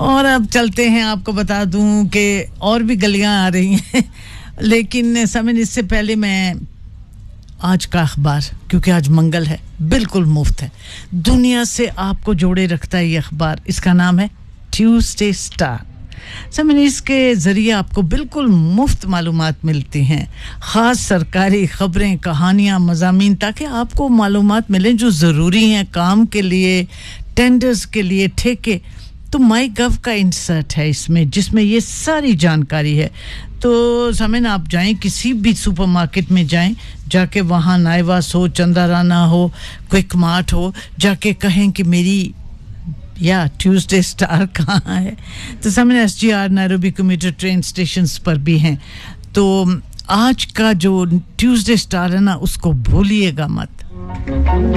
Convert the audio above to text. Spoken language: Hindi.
और अब चलते हैं, आपको बता दूं कि और भी गलियां आ रही हैं लेकिन समय इससे पहले मैं आज का अखबार, क्योंकि आज मंगल है, बिल्कुल मुफ्त है, दुनिया से आपको जोड़े रखता है ये अखबार। इसका नाम है ट्यूसडे स्टार। समय इसके ज़रिए आपको बिल्कुल मुफ्त मालूमात मिलती हैं, ख़ास सरकारी ख़बरें, कहानियाँ, मज़ामीन, ताकि आपको मालूमात मिलें जो ज़रूरी हैं काम के लिए, टेंडर्स के लिए, ठेके। तो माई गव का इंसर्ट है इसमें, जिसमें ये सारी जानकारी है। तो समय आप जाएं, किसी भी सुपरमार्केट में जाएं, जाके वहाँ नाइवास हो, चंदाराना हो, क्विक मार्ट हो, जाके कहें कि मेरी या ट्यूसडे स्टार कहाँ है। तो समय SGR Nairobi computer train stations पर भी हैं। तो आज का जो ट्यूसडे स्टार है ना, उसको भूलिएगा मत।